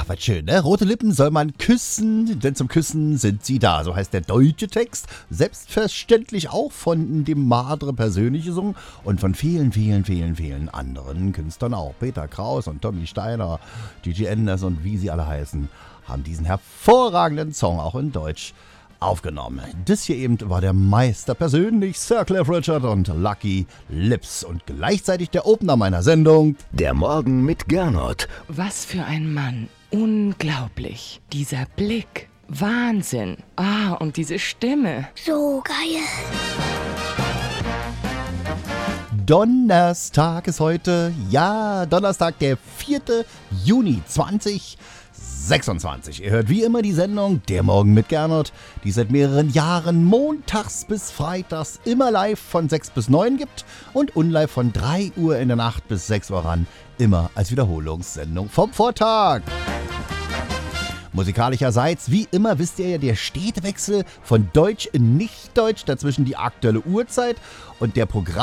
was schön, ne? Rote Lippen soll man küssen, denn zum Küssen sind sie da. So heißt der deutsche Text. Selbstverständlich auch von dem Madre persönlich gesungen und von vielen, vielen, vielen, vielen anderen Künstlern auch. Peter Kraus und Tommy Steiner, Gigi Enders und wie sie alle heißen, haben diesen hervorragenden Song auch in Deutsch aufgenommen. Das hier eben war der Meister persönlich, Sir Cliff Richard und Lucky Lips und gleichzeitig der Opener meiner Sendung. Der Morgen mit Gernot. Was für ein Mann. Unglaublich. Dieser Blick. Wahnsinn. Und diese Stimme. So geil. Donnerstag ist heute, ja, Donnerstag, der 4. Juni 2026. Ihr hört wie immer die Sendung Der Morgen mit Gernot, die seit mehreren Jahren montags bis freitags immer live von 6 bis 9 gibt und unlive von 3 Uhr in der Nacht bis 6 Uhr ran, immer als Wiederholungssendung vom Vortag. Musikalischerseits, wie immer, wisst ihr ja, der stete Wechsel von Deutsch in Nicht-Deutsch, dazwischen die aktuelle Uhrzeit und der Programm